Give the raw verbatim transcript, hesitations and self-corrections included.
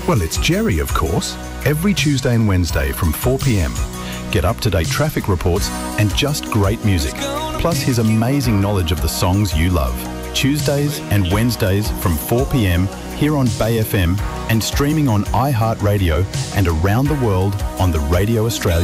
Well, it's Jerry, of course. Every Tuesday and Wednesday from four p m. Get up-to-date traffic reports and just great music. Plus his amazing knowledge of the songs you love. Tuesdays and Wednesdays from four p m here on Bay F M and streaming on iHeartRadio and around the world on the Radio Australia